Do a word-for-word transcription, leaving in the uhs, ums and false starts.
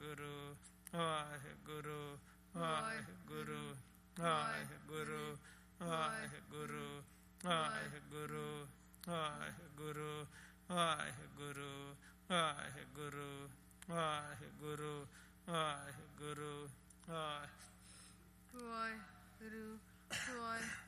Waheguru Waheguru Waheguru Waheguru Waheguru Waheguru Waheguru Waheguru Waheguru Waheguru Waheguru Waheguru Waheguru Waheguru